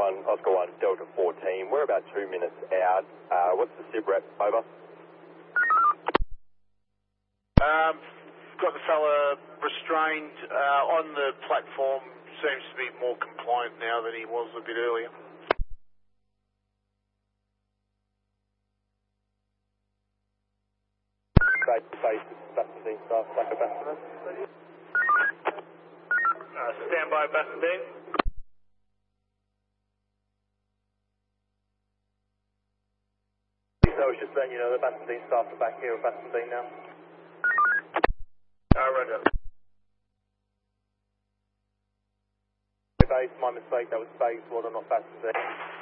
Oscar 1, Delta 14. We're about 2 minutes out. What's the SIB rep? Over. Got the fella restrained on the platform. Seems to be more compliant now than he was a bit earlier. Base, Bassendean staff, back at Bassendean. Stand by, Bassendean. So I was just letting you know the Bassendean staff are back here at Bassendean now. Roger. Base, my mistake, that was base, well done, not Bassendean.